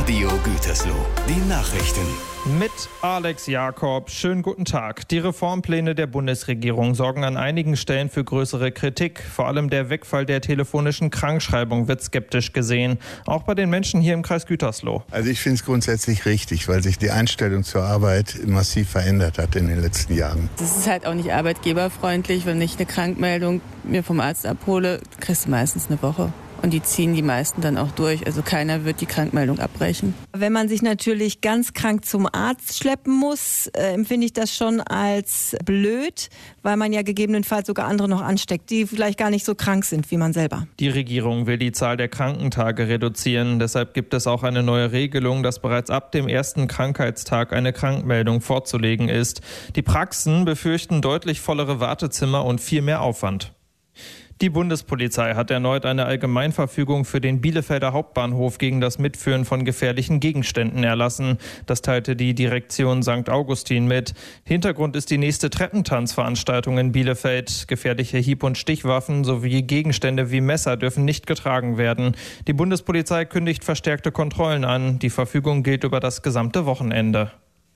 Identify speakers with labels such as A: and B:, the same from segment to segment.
A: Radio Gütersloh. Die Nachrichten.
B: Mit Alex Jakob. Schönen guten Tag. Die Reformpläne der Bundesregierung sorgen an einigen Stellen für größere Kritik. Vor allem der Wegfall der telefonischen Krankschreibung wird skeptisch gesehen. Auch bei den Menschen hier im Kreis Gütersloh.
C: Also ich finde es grundsätzlich richtig, weil sich die Einstellung zur Arbeit massiv verändert hat in den letzten Jahren.
D: Das ist halt auch nicht arbeitgeberfreundlich. Wenn ich eine Krankmeldung mir vom Arzt abhole, kriegst du meistens eine Woche. Und die ziehen die meisten dann auch durch. Also keiner wird die Krankmeldung abbrechen.
E: Wenn man sich natürlich ganz krank zum Arzt schleppen muss, empfinde ich das schon als blöd, weil man ja gegebenenfalls sogar andere noch ansteckt, die vielleicht gar nicht so krank sind wie man selber.
B: Die Regierung will die Zahl der Krankentage reduzieren. Deshalb gibt es auch eine neue Regelung, dass bereits ab dem ersten Krankheitstag eine Krankmeldung vorzulegen ist. Die Praxen befürchten deutlich vollere Wartezimmer und viel mehr Aufwand. Die Bundespolizei hat erneut eine Allgemeinverfügung für den Bielefelder Hauptbahnhof gegen das Mitführen von gefährlichen Gegenständen erlassen. Das teilte die Direktion St. Augustin mit. Hintergrund ist die nächste Treppentanzveranstaltung in Bielefeld. Gefährliche Hieb- und Stichwaffen sowie Gegenstände wie Messer dürfen nicht getragen werden. Die Bundespolizei kündigt verstärkte Kontrollen an. Die Verfügung gilt über das gesamte Wochenende.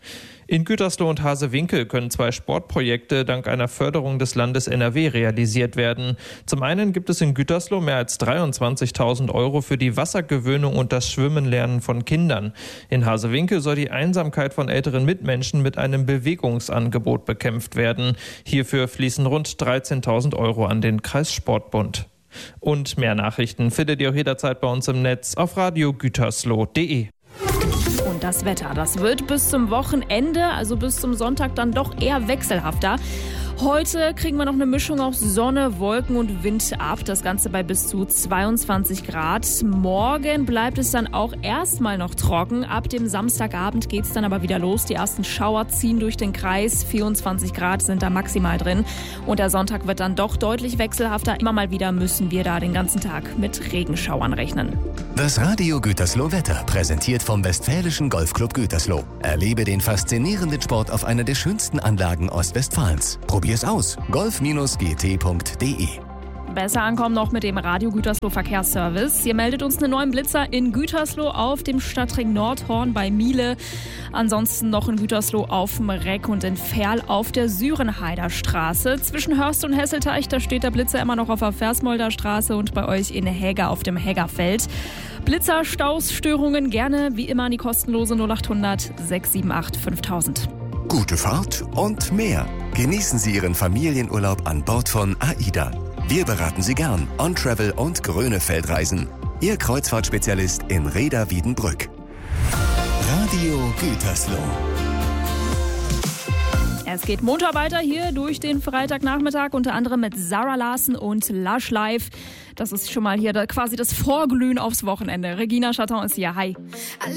B: In Gütersloh und Hasewinkel können 2 Sportprojekte dank einer Förderung des Landes NRW realisiert werden. Zum einen gibt es in Gütersloh mehr als 23.000 € für die Wassergewöhnung und das Schwimmenlernen von Kindern. In Hasewinkel soll die Einsamkeit von älteren Mitmenschen mit einem Bewegungsangebot bekämpft werden. Hierfür fließen rund 13.000 € an den Kreissportbund. Und mehr Nachrichten findet ihr auch jederzeit bei uns im Netz auf radiogütersloh.de.
F: Und das Wetter, das wird bis zum Wochenende, also bis zum Sonntag, dann doch eher wechselhafter. Heute kriegen wir noch eine Mischung aus Sonne, Wolken und Wind ab. Das Ganze bei bis zu 22 Grad. Morgen bleibt es dann auch erstmal noch trocken. Ab dem Samstagabend geht es dann aber wieder los. Die ersten Schauer ziehen durch den Kreis. 24 Grad sind da maximal drin. Und der Sonntag wird dann doch deutlich wechselhafter. Immer mal wieder müssen wir da den ganzen Tag mit Regenschauern rechnen.
A: Das Radio Gütersloh Wetter, präsentiert vom Westfälischen Golfclub Gütersloh. Erlebe den faszinierenden Sport auf einer der schönsten Anlagen Ostwestfalens. Probier's aus. golf-gt.de.
F: Besser ankommen noch mit dem Radio Gütersloh Verkehrsservice. Ihr meldet uns einen neuen Blitzer in Gütersloh auf dem Stadtring Nordhorn bei Miele. Ansonsten noch in Gütersloh auf dem Reck und in Ferl auf der Sürenheider Straße. Zwischen Hörst und Hesselteich, da steht der Blitzer immer noch auf der Versmolder Straße und bei euch in Häger auf dem Hägerfeld. Blitzer, Staus, Störungen gerne wie immer an die kostenlose 0800 678 5000.
A: Gute Fahrt und mehr. Genießen Sie Ihren Familienurlaub an Bord von AIDA. Wir beraten Sie gern. On-Travel und Grönefeldreisen. Ihr Kreuzfahrtspezialist in Rheda-Wiedenbrück. Radio Gütersloh.
F: Es geht munter weiter hier durch den Freitagnachmittag, unter anderem mit Sarah Larsen und Lush Live. Das ist schon mal hier quasi das Vorglühen aufs Wochenende. Regina Chaton ist hier. Hi.